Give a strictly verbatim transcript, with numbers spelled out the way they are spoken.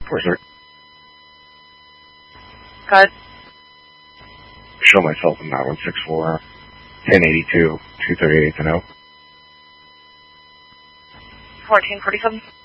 Four, sir. Go ahead. Show myself in nine one six four, ten eighty-two, two thirty-eight to know. fourteen forty-seven.